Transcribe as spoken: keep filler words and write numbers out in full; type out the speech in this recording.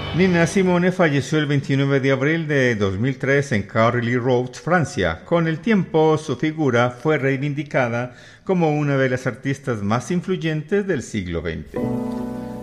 Nina Simone falleció el veintinueve de abril de dos mil tres en Carly-Road, Francia. Con el tiempo, su figura fue reivindicada como una de las artistas más influyentes del siglo veinte.